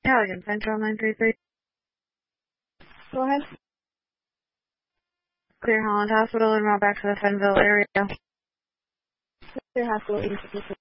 Allegan Central 933. Go ahead. Clear Holland Hospital and route back to the Fenville area. Clear Hospital 86.